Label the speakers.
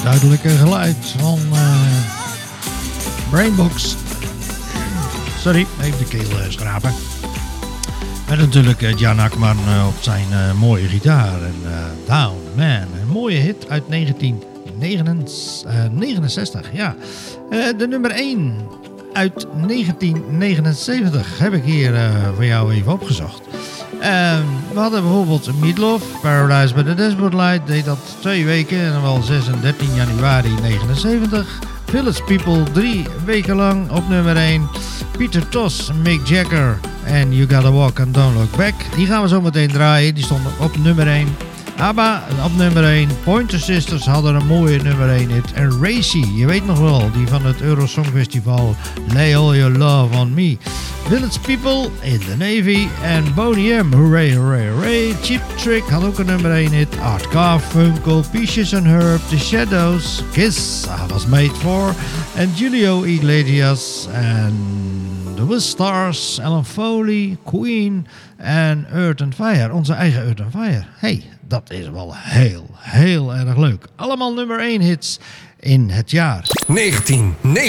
Speaker 1: duidelijke geluid van Brainbox. Sorry, even de keel schrapen. Met natuurlijk Jan Akman op zijn mooie gitaar. En Down Man, een mooie hit uit 1969. Ja. De nummer 1 uit 1979 heb ik hier voor jou even opgezocht. We hadden bijvoorbeeld Meatloaf, Paradise by the Dashboard Light, deed dat 2 weken en dan wel 6 en 13 januari 79. Village People 3 weken lang op nummer 1. Peter Tosh, Mick Jagger en You Gotta Walk and Don't Look Back. Die gaan we zo meteen draaien, die stonden op nummer 1. ABBA op nummer 1. Pointer Sisters hadden een mooie nummer 1 hit. En Racy, je weet nog wel, die van het Eurosong Festival. Lay All Your Love On Me. Village People in the Navy. En Boney M, Hooray Hooray Hooray. Cheap Trick had ook een nummer 1 hit. Art Garfunkel, Peaches and Herb, The Shadows. Kiss, I Was Made For. En Julio Iglesias. En The Wiz Stars, Alan Foley, Queen en Earth and Fire. Onze eigen Earth and Fire. Hey, dat is wel heel erg leuk. Allemaal nummer 1 hits in het jaar.
Speaker 2: 19.